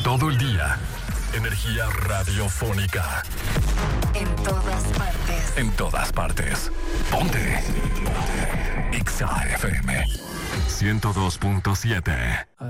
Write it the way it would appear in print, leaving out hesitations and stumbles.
Todo el día. Energía radiofónica. En todas partes. En todas partes. Ponte. Ponte. Exa FM 102.7.